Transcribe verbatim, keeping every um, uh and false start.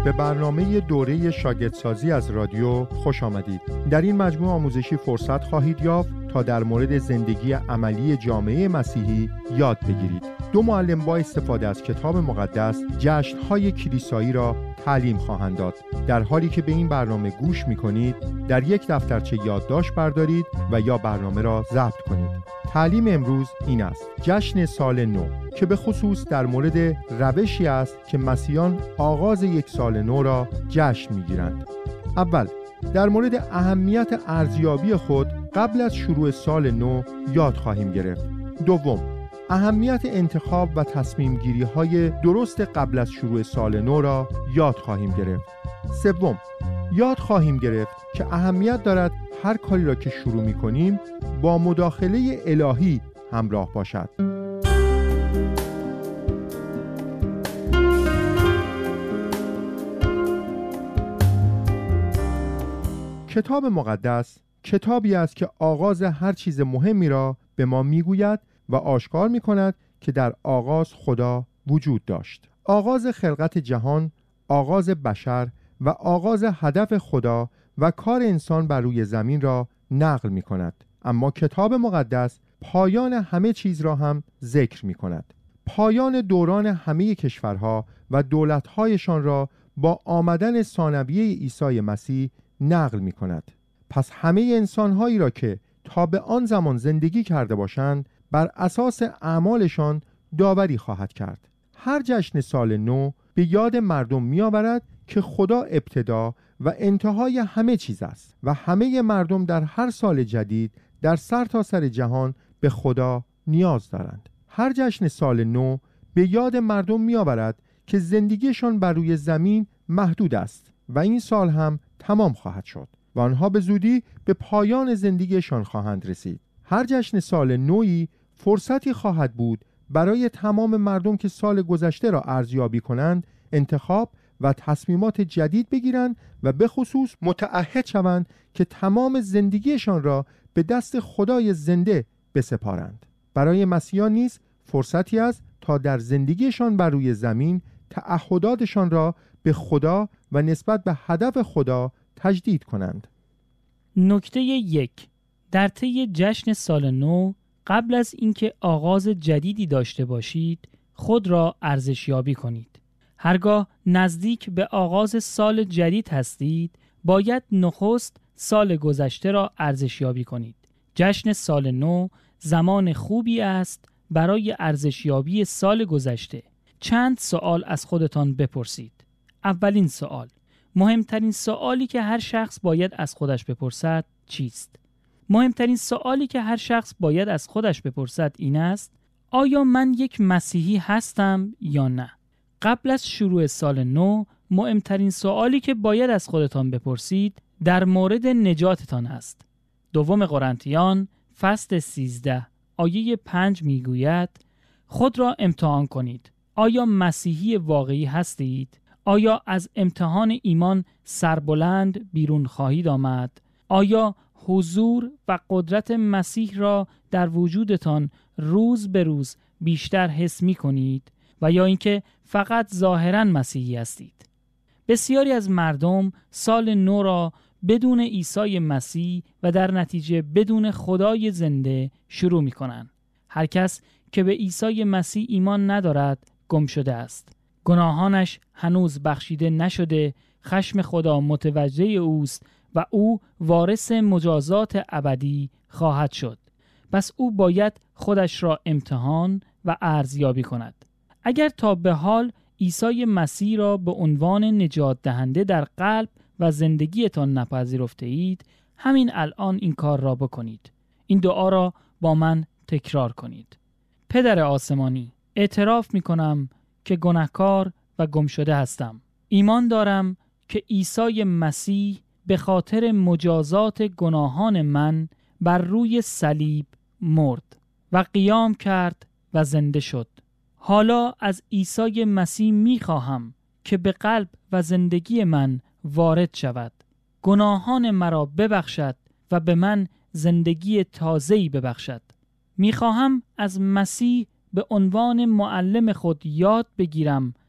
به برنامه دوره شاگردسازی از رادیو خوش آمدید. در این مجموعه آموزشی فرصت خواهید یافت تا در مورد زندگی عملی جامعه مسیحی یاد بگیرید. دو معلم با استفاده از کتاب مقدس جشن‌های کلیسایی را تعلیم خواهند داد. در حالی که به این برنامه گوش می‌کنید، در یک دفترچه یادداشت بردارید و یا برنامه را ضبط کنید. تعلیم امروز این است: جشن سال نو، که به خصوص در مورد روشی است که مسیحیان آغاز یک سال نو را جشن می‌گیرند. اول در مورد اهمیت ارزیابی خود قبل از شروع سال نو یاد خواهیم گرفت. دوم، اهمیت انتخاب و تصمیم گیری های درست قبل از شروع سال نو را یاد خواهیم گرفت. سوم، یاد خواهیم گرفت که اهمیت دارد هر کاری را که شروع می کنیم با مداخله الهی همراه باشد. کتاب مقدس کتابی است که آغاز هر چیز مهمی را به ما می گوید و آشکار می کند که در آغاز خدا وجود داشت. آغاز خلقت جهان، آغاز بشر و آغاز هدف خدا و کار انسان بر روی زمین را نقل می کند. اما کتاب مقدس پایان همه چیز را هم ذکر می کند. پایان دوران همه کشورها و دولت‌هایشان را با آمدن ثانویه عیسی مسیح نقل می کند. پس همه انسان‌هایی را که تا به آن زمان زندگی کرده باشند بر اساس اعمالشان داوری خواهد کرد. هر جشن سال نو به یاد مردم می‌آورد که خدا ابتدا و انتهای همه چیز است و همه مردم در هر سال جدید در سرتاسر سر جهان به خدا نیاز دارند. هر جشن سال نو به یاد مردم می‌آورد که زندگیشان بر روی زمین محدود است و این سال هم تمام خواهد شد و آنها به زودی به پایان زندگیشان خواهند رسید. هر جشن سال نوی فرصتی خواهد بود برای تمام مردم که سال گذشته را ارزیابی کنند، انتخاب و تصمیمات جدید بگیرند و به خصوص متعهد شوند که تمام زندگیشان را به دست خدای زنده بسپارند. برای مسیحیان نیز فرصتی است تا در زندگیشان بر روی زمین تعهداتشان را به خدا و نسبت به هدف خدا تجدید کنند. نکته یک: در طی جشن سال نو قبل از اینکه آغاز جدیدی داشته باشید خود را ارزشیابی کنید. هرگاه نزدیک به آغاز سال جدید هستید باید نخست سال گذشته را ارزشیابی کنید. جشن سال نو زمان خوبی است برای ارزشیابی سال گذشته. چند سوال از خودتان بپرسید. اولین سوال: مهمترین سوالی که هر شخص باید از خودش بپرسد چیست؟ مهمترین سوالی که هر شخص باید از خودش بپرسد این است: آیا من یک مسیحی هستم یا نه؟ قبل از شروع سال نو مهمترین سوالی که باید از خودتان بپرسید در مورد نجاتتان است. دوم قرنتیان فصل سیزده آیه پنج میگوید: خود را امتحان کنید. آیا مسیحی واقعی هستید؟ آیا از امتحان ایمان سربلند بیرون خواهید آمد؟ آیا حضور و قدرت مسیح را در وجودتان روز به روز بیشتر حس می کنید و یا اینکه فقط ظاهراً مسیحی هستید؟ بسیاری از مردم سال نو را بدون عیسی مسیح و در نتیجه بدون خدای زنده شروع می کنند. هر کس که به عیسی مسیح ایمان ندارد گم شده است. گناهانش هنوز بخشیده نشده، خشم خدا متوجه اوست و او وارث مجازات ابدی خواهد شد. پس او باید خودش را امتحان و ارزیابی کند. اگر تا به حال عیسی مسیح را به عنوان نجات دهنده در قلب و زندگیتان نپذیرفته اید، همین الان این کار را بکنید. این دعا را با من تکرار کنید. پدر آسمانی، اعتراف می کنم که گناهکار و گم شده هستم. ایمان دارم که عیسی مسیح به خاطر مجازات گناهان من بر روی صلیب مرد و قیام کرد و زنده شد. حالا از عیسی مسیح می خواهم که به قلب و زندگی من وارد شود. گناهان مرا ببخشد و به من زندگی تازه‌ای ببخشد. می خواهم از مسیح به عنوان معلم خود یاد بگیرم